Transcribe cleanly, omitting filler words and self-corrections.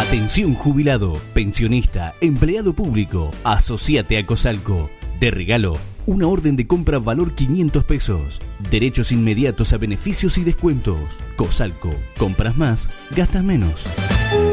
Atención jubilado, pensionista, empleado público, asociate a Cosalco. De regalo, una orden de compra valor 500 pesos. Derechos inmediatos a beneficios y descuentos. Cosalco, compras más, gastas menos.